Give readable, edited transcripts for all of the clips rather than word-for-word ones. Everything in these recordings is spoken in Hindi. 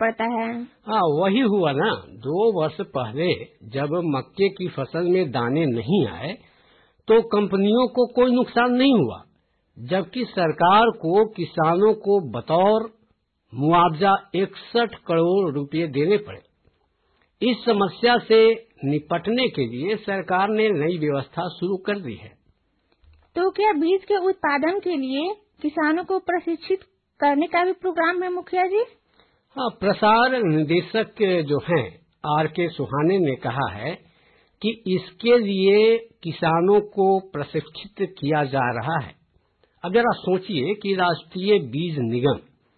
पड़ता है। हाँ, वही हुआ ना। 2 वर्ष पहले जब मक्के की फसल में दाने नहीं आए तो कंपनियों को कोई नुकसान नहीं हुआ, जबकि सरकार को किसानों को बतौर मुआवजा 61 करोड़ रुपए देने पड़े। इस समस्या से निपटने के लिए सरकार ने नई व्यवस्था शुरू कर दी है। तो क्या बीज के उत्पादन के लिए किसानों को प्रशिक्षित करने का भी प्रोग्राम है मुखिया जी? हाँ, प्रसार निदेशक जो हैं R.K. सुहाने ने कहा है कि इसके लिए किसानों को प्रशिक्षित किया जा रहा है। अब जरा सोचिए कि राष्ट्रीय बीज निगम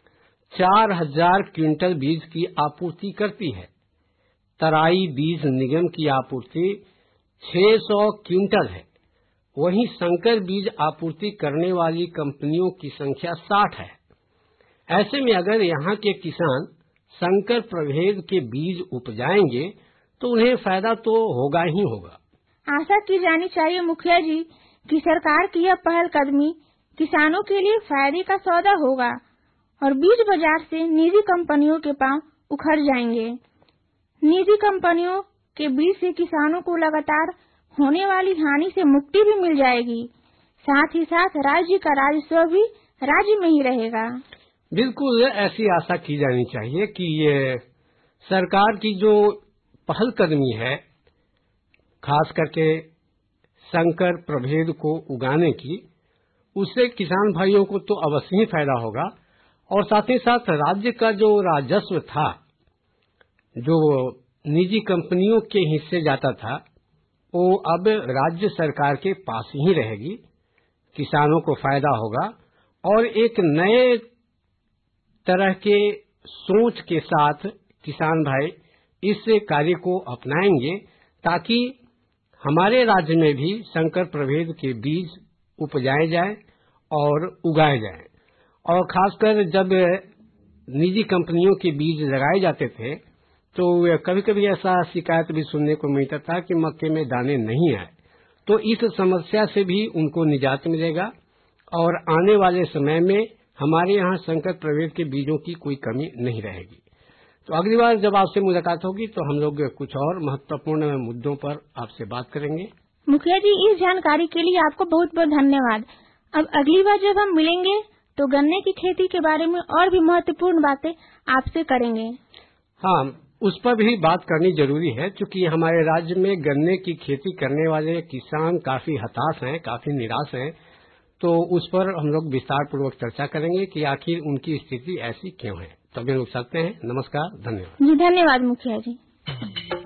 4000 क्विंटल बीज की आपूर्ति करती है। तराई बीज निगम की आपूर्ति 600 क्विंटल है। वहीं संकर बीज आपूर्ति करने वाली कंपनियों की संख्या 60 है। ऐसे में अगर यहाँ के किसान संकर प्रभेद के बीज उपजाएंगे तो उन्हें फायदा तो होगा ही होगा। आशा की जानी चाहिए मुखिया जी कि सरकार की यह पहल कदमी किसानों के लिए फायदे का सौदा होगा और बीज बाजार से निजी कंपनियों के पांव उखड़ जाएंगे। निजी कंपनियों के बीज से किसानों को लगातार होने वाली हानि से मुक्ति भी मिल जाएगी। साथ ही साथ राज्य का राजस्व भी राज्य में ही रहेगा। बिल्कुल ऐसी आशा की जानी चाहिए कि ये सरकार की जो पहल कदमी है, खास करके संकर प्रभेद को उगाने की, उससे किसान भाइयों को तो अवश्य ही फायदा होगा और साथ ही साथ राज्य का जो राजस्व था, जो निजी कंपनियों के हिस्से जाता था, वो अब राज्य सरकार के पास ही रहेगी। किसानों को फायदा होगा और एक नए तरह के सोच के साथ किसान भाई इस कार्य को अपनाएंगे ताकि हमारे राज्य में भी संकर प्रभेद के बीज उपजाए जाएं और उगाए जाएं। और खासकर जब निजी कंपनियों के बीज लगाए जाते थे तो कभी कभी ऐसा शिकायत भी सुनने को मिलता था कि मक्के में दाने नहीं आए। तो इस समस्या से भी उनको निजात मिलेगा और आने वाले समय में हमारे यहाँ संकर प्रभेद के बीजों की कोई कमी नहीं रहेगी। तो अगली बार जब आपसे मुलाकात होगी तो हम लोग कुछ और महत्वपूर्ण मुद्दों पर आपसे बात करेंगे। मुखिया जी, इस जानकारी के लिए आपको बहुत बहुत धन्यवाद। अब अगली बार जब हम मिलेंगे तो गन्ने की खेती के बारे में और भी महत्वपूर्ण बातें आपसे करेंगे। हाँ, उस पर भी बात करनी जरूरी है, क्योंकि हमारे राज्य में गन्ने की खेती करने वाले किसान काफी हताश हैं, काफी निराश हैं। तो उस पर हम लोग विस्तार पूर्वक चर्चा करेंगे कि आखिर उनकी स्थिति ऐसी क्यों है। तो अभी लोग चलते हैं। नमस्कार, धन्यवाद। जी धन्यवाद मुखिया जी।